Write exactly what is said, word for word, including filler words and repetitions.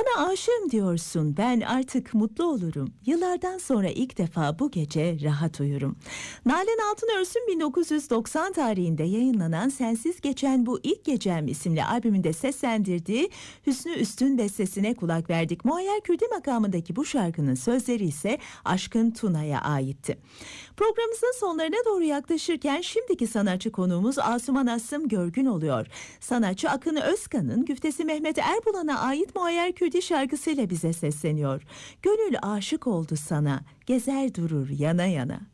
Bana aşığım diyorsun, ben artık mutlu olurum. Yıllardan sonra ilk defa bu gece rahat uyurum. Nalan Altınörs'ün bin dokuz yüz doksan tarihinde yayınlanan Sensiz Geçen Bu İlk Gecem isimli albümünde seslendirdiği Hüsnü Üstün bestesine kulak verdik. Muayyer Kürdi makamındaki bu şarkının sözleri ise Aşkın Tuna'ya aitti. Programımızın sonlarına doğru yaklaşırken şimdiki sanatçı konuğumuz Asuman Asım Görgün oluyor. Sanatçı Akın Özkan'ın güftesi Mehmet Erbulan'a ait Muayyer Kürdi şarkısıyla bize sesleniyor. Gönül aşık oldu sana, gezer durur yana yana.